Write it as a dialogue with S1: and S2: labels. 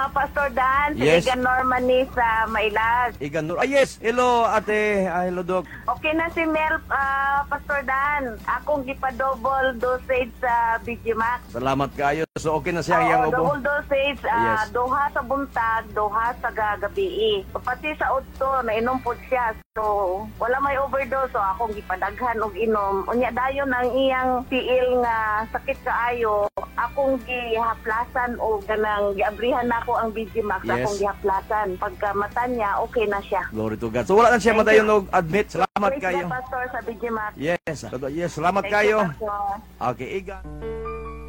S1: Pastor Dan. Si
S2: Yes.
S1: Igan Norman ni sa Mailas.
S2: Igan Nur. Yes. Hello, ate. Hello, Doc.
S1: Okay na si Mel, Pastor Dan. Akong gipa-double dosage sa BGMax.
S2: Salamat kayo. So, okay na siya
S1: Oo,
S2: iyang ubo.
S1: double dosage,
S2: Yes.
S1: duha sa buntag, duha sa gagabi. Pati sa utto, nainom po siya. So, wala may overdose. So, akong gipadaghan og inom. Unya dayon ang iyang tiil nga sakit kaayo. Akong gihaplasan o ganang giabrihan nako ang BGMax.
S2: Yes.
S1: Akong gihaplasan. Pagka mata niya, okay na siya.
S2: Glory to God. So, wala na siya
S1: Thank
S2: madayon
S1: you.
S2: og-admit. Salamat
S1: Praise
S2: kayo.
S1: the Pastor sa BGMax.
S2: Yes. Yes. Salamat
S1: Thank
S2: kayo.
S1: you, Pastor.
S2: Okay, Igan.